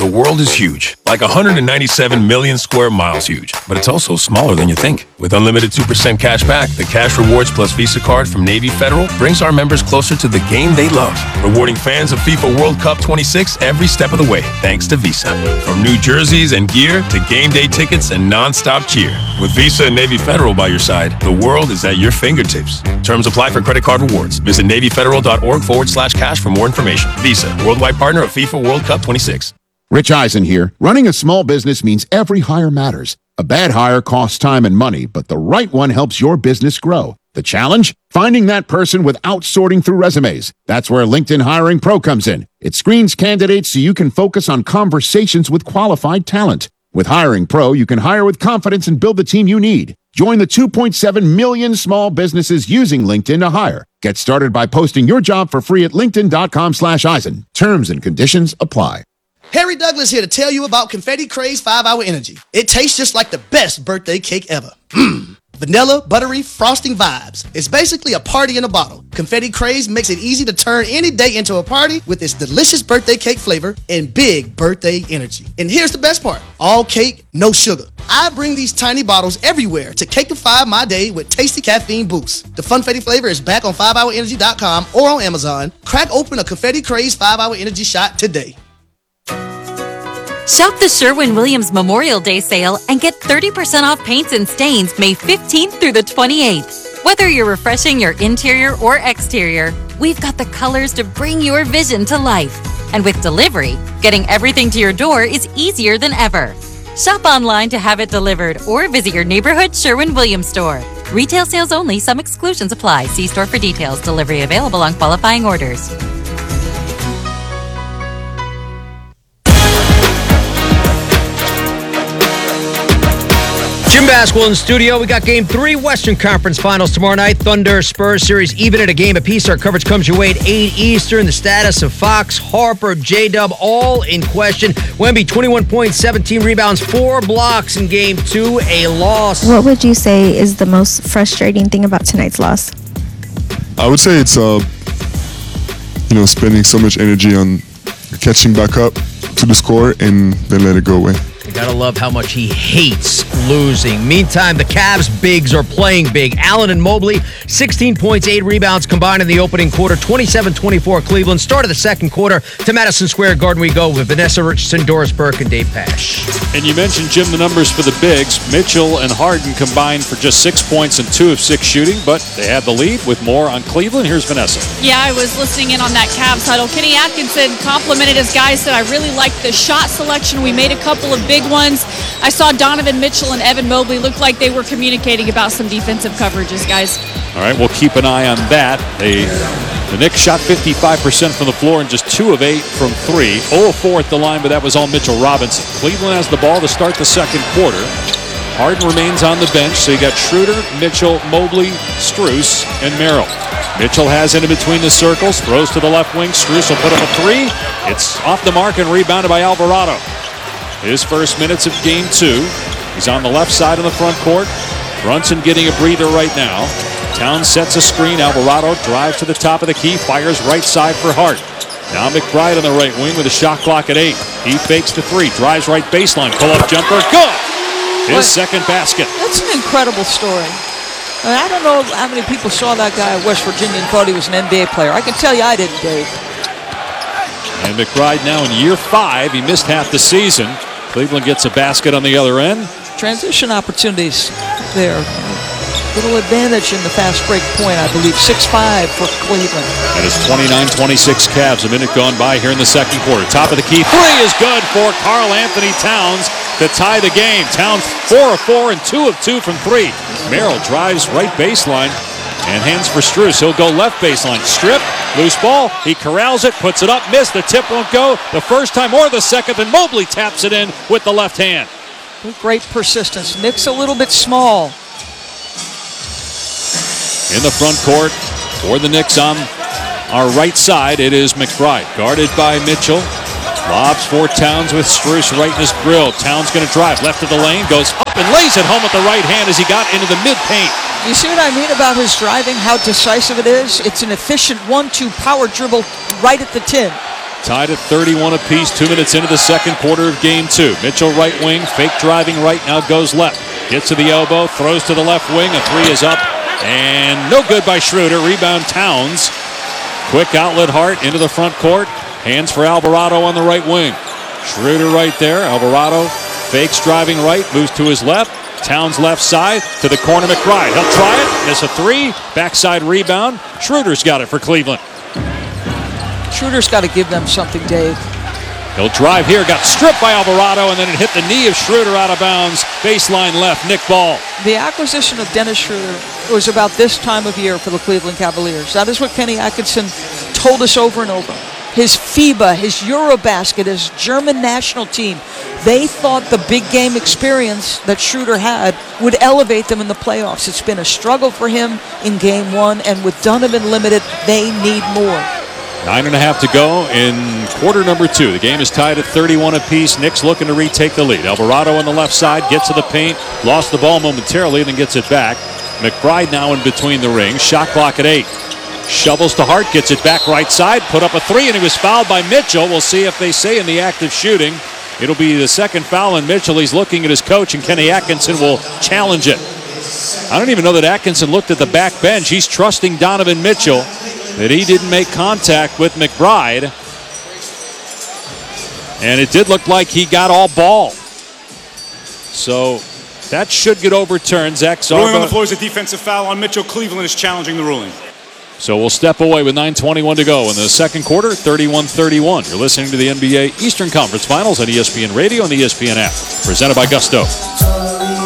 The world is huge, like 197 million square miles huge, but it's also smaller than you think. With unlimited 2% cash back, the Cash Rewards Plus Visa card from Navy Federal brings our members closer to the game they love, rewarding fans of FIFA World Cup 26 every step of the way, thanks to Visa. From new jerseys and gear to game day tickets and non-stop cheer. With Visa and Navy Federal by your side, the world is at your fingertips. Terms apply for credit card rewards. Visit NavyFederal.org/cash for more information. Visa, worldwide partner of FIFA World Cup 26. Rich Eisen here. Running a small business means every hire matters. A bad hire costs time and money, but the right one helps your business grow. The challenge? Finding that person without sorting through resumes. That's where LinkedIn Hiring Pro comes in. It screens candidates so you can focus on conversations with qualified talent. With Hiring Pro, you can hire with confidence and build the team you need. Join the 2.7 million small businesses using LinkedIn to hire. Get started by posting your job for free at linkedin.com/Eisen. Terms and conditions apply. Harry Douglas here to tell you about Confetti Craze 5-Hour Energy. It tastes just like the best birthday cake ever. Vanilla, buttery, frosting vibes. It's basically a party in a bottle. Confetti Craze makes it easy to turn any day into a party with its delicious birthday cake flavor and big birthday energy. And here's the best part. All cake, no sugar. I bring these tiny bottles everywhere to cakeify my day with tasty caffeine boost. The Funfetti flavor is back on 5hourenergy.com or on Amazon. Crack open a Confetti Craze 5-Hour Energy shot today. Shop the Sherwin-Williams Memorial Day sale and get 30% off paints and stains May 15th through the 28th. Whether you're refreshing your interior or exterior, we've got the colors to bring your vision to life. And with delivery, getting everything to your door is easier than ever. Shop online to have it delivered or visit your neighborhood Sherwin-Williams store. Retail sales only. Some exclusions apply. See store for details. Delivery available on qualifying orders. Jim Basquill in studio. We got Game 3 Western Conference Finals tomorrow night. Thunder Spurs series even at a game apiece. Our coverage comes your way at 8 Eastern. The status of Fox, Harper, J-Dub all in question. Wemby, 21 points, 17 rebounds, 4 blocks in Game 2. A loss. What would you say is the most frustrating thing about tonight's loss? I would say it's, spending so much energy on catching back up to the score and then let it go away. You gotta love how much he hates losing. Meantime, the Cavs bigs are playing big. Allen and Mobley, 16 points, 8 rebounds combined in the opening quarter. 27-24 Cleveland. Start of the second quarter. To Madison Square Garden we go with Vanessa Richardson, Doris Burke, and Dave Pasch. And you mentioned, Jim, the numbers for the bigs. Mitchell and Harden combined for just 6 points and 2 of 6 shooting, but they had the lead with more on Cleveland. Here's Vanessa. Yeah, I was listening in on that Cavs huddle. Kenny Atkinson complimented his guys, said, I really liked the shot selection. We made a couple of big ones. I saw Donovan Mitchell and Evan Mobley look like they were communicating about some defensive coverages, guys. All right, we'll keep an eye on that. The Knicks shot 55% from the floor and just 2 of 8 from 3. 0 of 4 at the line, but that was all Mitchell Robinson. Cleveland has the ball to start the second quarter. Harden remains on the bench, so you got Schroeder, Mitchell, Mobley, Strus, and Merrill. Mitchell has it in between the circles, throws to the left wing. Strus will put up a 3. It's off the mark and rebounded by Alvarado. His first minutes of Game 2. He's on the left side of the front court. Brunson getting a breather right now. Towns sets a screen. Alvarado drives to the top of the key. Fires right side for Hart. Now McBride on the right wing with a shot clock at 8. He fakes the 3. Drives right baseline. Pull-up jumper. Good! His second basket. That's an incredible story. I don't know how many people saw that guy at West Virginia and thought he was an NBA player. I can tell you I didn't, Dave. And McBride now in year 5. He missed half the season. Cleveland gets a basket on the other end. Transition opportunities there. Little advantage in the fast break point, I believe. 6-5 for Cleveland. And it's 29-26 Cavs. A minute gone by here in the second quarter. Top of the key. 3 is good for Karl Anthony Towns to tie the game. Towns 4 of 4 and 2 of 2 from 3. Merrill drives right baseline and hands for Strus. He'll go left baseline. Strip. Loose ball. He corrals it. Puts it up. Missed. The tip won't go the first time or the second. Then Mobley taps it in with the left hand. Great persistence. Knicks a little bit small. In the front court for the Knicks on our right side, it is McBride. Guarded by Mitchell. Lobs for Towns with Strus right in his grill. Towns going to drive left of the lane. Goes up and lays it home with the right hand as he got into the mid-paint. You see what I mean about his driving, how decisive it is? It's an efficient 1-2 power dribble right at the tin. Tied at 31 apiece, 2 minutes into the second quarter of game 2. Mitchell right wing, fake driving right, now goes left. Gets to the elbow, throws to the left wing. A 3 is up, and no good by Schroeder. Rebound Towns. Quick outlet Hart into the front court. Hands for Alvarado on the right wing. Schroeder right there. Alvarado fakes driving right, moves to his left. Towns left side to the corner. McBride. He'll try it. Miss a 3. Backside rebound. Schroeder's got it for Cleveland. Schroeder's got to give them something, Dave. He'll drive here. Got stripped by Alvarado, and then it hit the knee of Schroeder out of bounds. Baseline left. Nick Ball. The acquisition of Dennis Schroeder was about this time of year for the Cleveland Cavaliers. That is what Kenny Atkinson told us over and over. His FIBA, his Eurobasket, his German national team, they thought the big game experience that Schroeder had would elevate them in the playoffs. It's been a struggle for him in game 1, and with Donovan limited, they need more. 9.5 to go in quarter number 2. The game is tied at 31 apiece. Knicks looking to retake the lead. Alvarado on the left side gets to the paint, lost the ball momentarily, and then gets it back. McBride now in between the rings. Shot clock at 8. Shovels to Hart, gets it back right side, put up a 3, and he was fouled by Mitchell. We'll see if they say in the act of shooting. It'll be the second foul on Mitchell. He's looking at his coach, and Kenny Atkinson will challenge it. I don't even know that Atkinson looked at the back bench. He's trusting Donovan Mitchell that he didn't make contact with McBride. And it did look like he got all ball. So that should get overturned. Zach Zarba. Ruling on the floor is a defensive foul on Mitchell. Cleveland is challenging the ruling. So we'll step away with 9:21 to go in the second quarter, 31-31. You're listening to the NBA Eastern Conference Finals on ESPN Radio and the ESPN app. Presented by Gusto.